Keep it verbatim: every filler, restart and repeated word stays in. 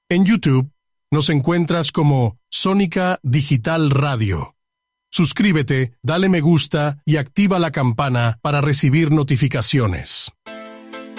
En YouTube nos encuentras como Sónica Digital Radio. Suscríbete, dale me gusta y activa la campana para recibir notificaciones.